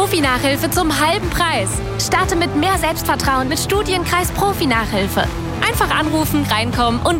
Profi-Nachhilfe zum halben Preis. Starte mit mehr Selbstvertrauen mit Studienkreis Profi-Nachhilfe. Einfach anrufen, reinkommen und